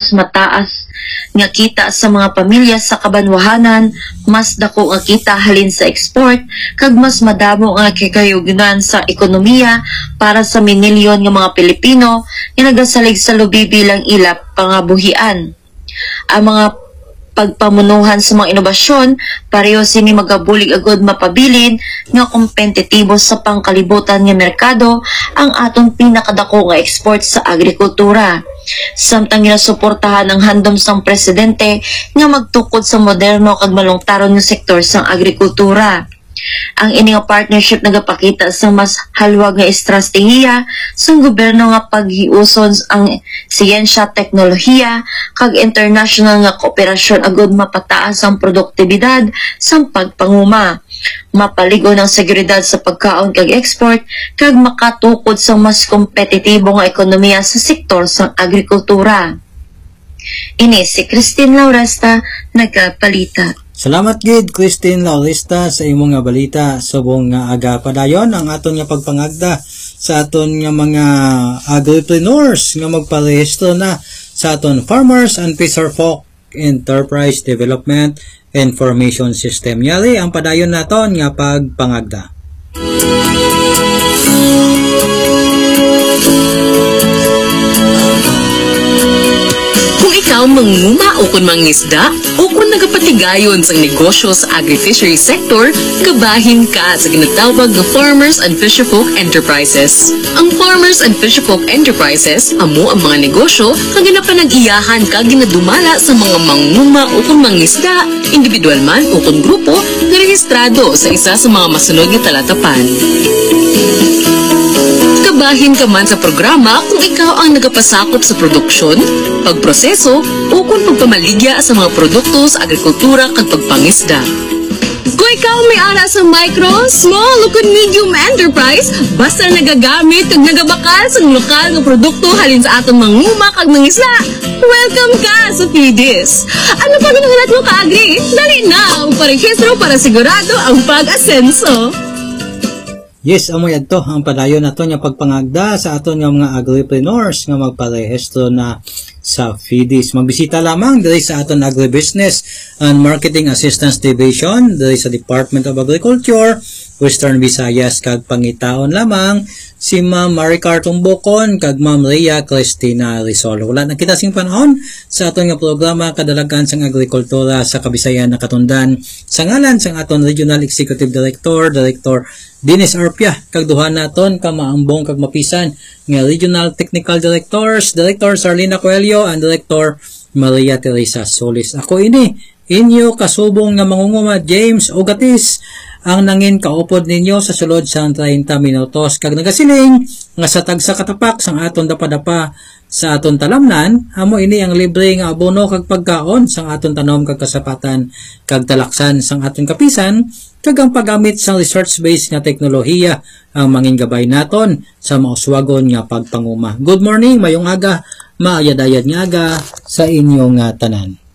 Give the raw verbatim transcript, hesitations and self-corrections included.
mas mataas nga kita sa mga pamilya sa kabanwahanan, mas dako nga kita halin sa export, kag mas madamo nga kikayugnan sa ekonomiya para sa minilyon nga mga Pilipino nga nagasalig sa lubi bilang ilap pangabuhian. Ang mga pagpamunuhan sa mga inobasyon, pareho sini magabulig agod mapabilin nga kompetitibo sa pangkalibutan nga merkado ang atong pinakadako nga export sa agrikultura. Samtang ginasuportahan ang handom sang presidente nga magtukod sa moderno kag malungtaron nga sektor sang agrikultura. Ang ini nga partnership nagapakita sa mas halwag nga estratehiya sa gobyerno nga paghiuson ang siyensya, teknolohiya kag international nga kooperasyon agud mapataas ang produktibidad sa pagpanguma, mapaligo ng seguridad sa pagkaon kag export kag makatukod sa mas kompetitibo nga ekonomiya sa sektor sa agrikultura. Ini si Christine Lauresta nagapalita. Salamat gid Christine Lauresta sa imong nga balita. Subong nga aga padayon ang aton nga pagpangagda sa aton nga mga agripreneurs nga magparehistro na sa aton Farmers and Fisherfolk Enterprise Development Information System. Yari ang padayon naton nga pagpangagda. Kung ikaw manguma o kung mangisda o kung nagapatigayon sa negosyo sa agri-fishery sector, kabahin ka sa ginatawag na Farmers and Fisherfolk Enterprises. Ang Farmers and Fisherfolk Enterprises amo ang mga negosyo kag ginapanag-iyahan kag ginadumala sa mga manguma o kung mangisda, individual man o kung grupo na rehistrado sa isa sa mga masunod nga talatapan. Kabahin ka man sa programa kung ikaw ang nagapasakop sa produksyon, pagproseso o kung pagpamaligya sa mga produkto sa agrikultura kag pagpangisda. Kung ikaw may ara sa micro, small o medium enterprise, basta nagagamit kag nagabakal sa lokal nga produkto halin sa atong manguma kag mangisda, welcome ka sa Fidis. Ano pa ginagalat mo ka-agri? Dali na ang parehistro para sigurado ang pag-asenso. Yes, amoy adto ang padayon nato nga pagpangagda sa aton nga mga agripreneurs nga magparehistro na sa Fidis. Magbisita lamang diri sa aton Agribusiness and Marketing Assistance Division diri sa Department of Agriculture, Western Visayas kag pangitaon lamang si Ma'am Maricar Tumbokon kag Ma'am Rhea Cristina Rizal. Wala na kita sing panahon sa aton nga programa kadalagan sang agrikultura sa Kabisayan na katundan sa ngalan sang aton Regional Executive Director, Director Dennis Arpia, kag duha naton ka maambong kag mapisan nga Regional Technical Directors, Director Sarlina Coelho and Director Maria Teresa Solis. Ako ini inyo kasubong nga mangunguma James Ogatis ang nangin kaupod ninyo sa sulod sa thirty minutos kag nagasiling nga sa tagsa katapak sang aton dapadapa sa aton talamnan amo ini ang libre nga abono kag pagkaon sang aton tanom kag kasapatan kag talaksan sang aton kapisan kag ang paggamit sang research-based nga teknolohiya ang mangingabay naton sa mauswagon nga pagpanguma. Good morning, mayong aga, maayad-ayad nga aga sa inyong uh, tanan.